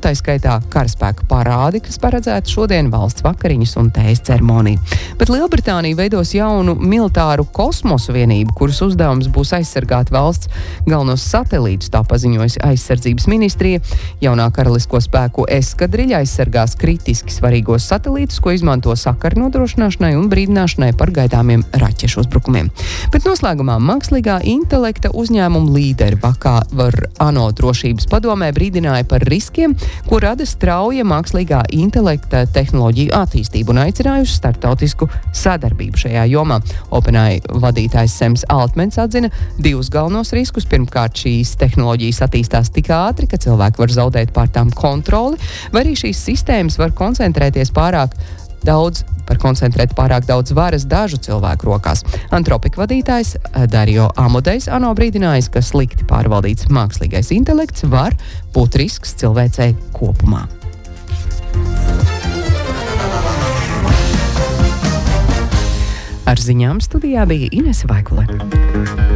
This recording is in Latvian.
tā skaitā karaspēka parādi, kas paredzēta šodien, valsts vakariņas un tējas ceremonija. Bet Lielbritānija veidos jaunu militāru kosmosu vienību, kuras uzdevums būs aizsargāt valsts galvenos satelītus, tā paziņojusi aizsardzības ministrija. Jaunā karalisko spēku eskadriļa aizsargās kritiski svarīgos satelītus, ko izmanto sakaru nodrošināšanai un brīdināšanai par gaidāmiem raķešu uzbrukumiem. Bet noslēgumā mākslīgā intelekta uzņēmuma līderi vakar ANO drošības padomē brīdināja par riskiem, ko rada strauja mākslīgā intelekta tehnoloģiju attīstību un aicināja uz starptautisku sadarbību šajā jomā. OpenAI vadītājs Sams Altmans atzina divus galvenos riskus. Pirmkārt, šīs tehnoloģijas attīstās tik ātri, ka cilvēki var zaudēt pār tām kontroli, vai arī šīs sistēmas var koncentrēt pārāk daudz varas dažu cilvēku rokās. Antropika vadītājs Dario Amodejs ANO brīdinājis, ka slikti pārvaldīts mākslīgais intelekts var būt risks cilvēcei kopumā. Ar ziņām studijā bija Inese Vaikule.